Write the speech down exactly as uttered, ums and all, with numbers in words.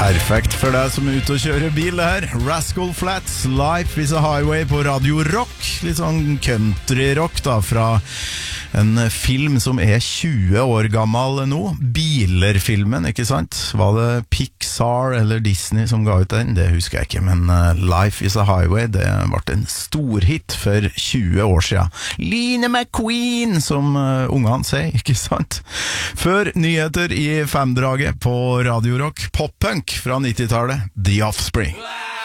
Perfekt for deg som er ute og kjører bil her. Rascal Flatts, Life is a Highway på Radio Rock. Litt sånn country rock da, fra en film som er tjue år gammel nå. Biler-filmen, ikke sant? Var det Pixar eller Disney som ga ut den? Det husker jeg ikke, men Life is a Highway, det ble en stor hit for tjue år siden. Line McQueen, som ungene sier, ikke sant? Før nyheter i femdraget på Radio Rock, pop-punk fra nittitallet, The Offspring.